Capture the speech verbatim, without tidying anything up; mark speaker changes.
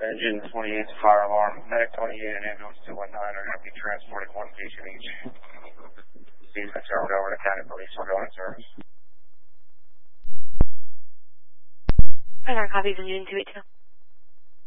Speaker 1: Engine twenty-eight, fire alarm. Medic twenty-eight and ambulance two one nine are going to be transporting one patient each. These are turned over to County Police for going service.
Speaker 2: I got copies of Engine two eight two.